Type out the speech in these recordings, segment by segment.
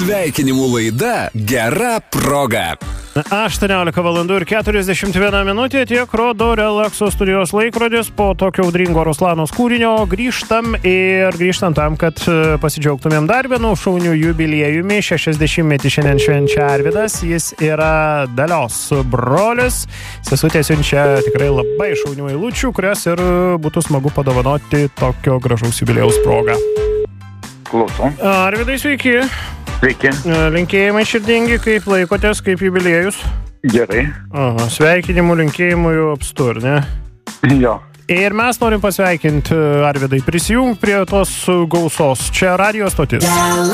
Sveikinimų laida Gera proga. 18 valandų ir 41 minutė, tiek rodo Relaxo studijos laikrodis. Po tokio audringo Ruslanos kūrinio grįžtam tam, kad pasidžiaugtumėm dar vienu šauniu jubiliejumi. 60-metį šiandien švenčia Arvydas, jis yra Dalios brolis. Sesutė siunčia tikrai labai šaunių eilučių, kurias ir būtų smagu padovanoti tokio gražaus jubiliejaus progą. Klausom. Arvydai, sveiki. Sveiki. Linkėjimai širdingi, kaip laikotės, kaip jubiliejus? Gerai. Aha, sveikinimų, linkėjimų jau apstur, ne? Jo. Ir mes norim pasveikinti, Arvydai, prisijung prie tos gausos. Čia radio stotis.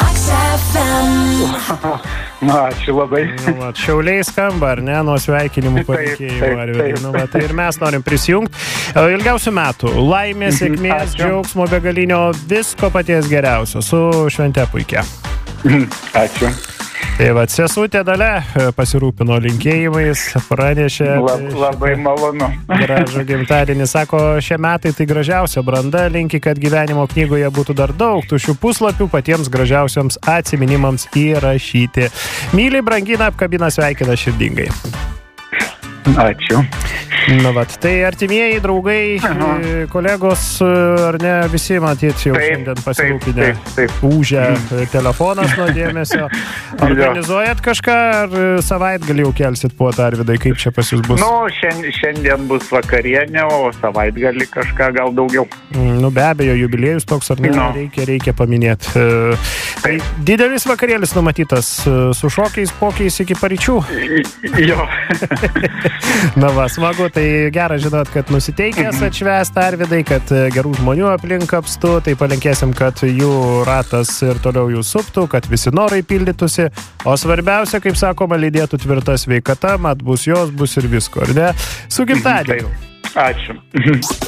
Ačiū labai. Šiauliai skamba, ar ne, nuo sveikinimų palinkėjimų, Arvydai. Tai ir mes norim prisijungti. Ilgiausių metų, laimės, sėkmės, džiaugsmo begalinio, visko paties geriausio. Su švente puikia. Ačiū. Tai va, sesutė Dalia pasirūpino linkėjimais, pranešė. Labai malonu. Gražų gimtadienį. Sako, šie metai tai gražiausia branda. Linki, kad gyvenimo knygoje būtų dar daug tuščių puslapių patiems gražiausiams atsiminimams įrašyti. Myli, brangina, apkabina, sveikina širdingai. Ačiū. Na vat, tai artimieji, draugai, kolegos, ar ne, visi matyt jau šiandien pasirūpinę ūžę telefonas nuo dėmesio. Organizuojat kažką, ar savaitgalį jau kelsit puotą, Arvydai, kaip čia pas jūs bus? Šiandien bus vakarienė, o savaitgalį kažką gal daugiau. Be abejo, jubiliejus toks, ar ne, reikia paminėti. Tai didelis vakarėlis numatytas, su šokiais, pokiais iki paryčių. Jo. Na va, smagu, tai gera žinot, kad nusiteikęs atšvęst, Arvydai, kad gerų žmonių aplink apstu, tai palinkėsim, kad jų ratas ir toliau jų suptų, kad visi norai pildytųsi, o svarbiausia, kaip sakoma, lydėtų tvirta sveikata, mat bus jos, bus ir visko, ar ne? Su gimtadieniu. Ačiū.